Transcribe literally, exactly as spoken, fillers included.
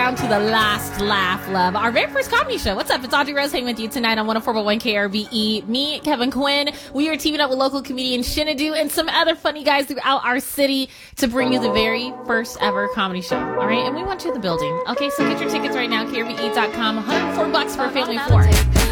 down to the Last Laugh Love, our very first comedy show. What's up? It's Audrey Rose hanging with you tonight on one oh four point one K R V E. Me, Kevin Quinn. We are teaming up with local comedian Shinadu and some other funny guys throughout our city to bring you the very first ever comedy show. All right? And we want you in the building. Okay, so get your tickets right now, K R V E dot com. one hundred four bucks for a family of four.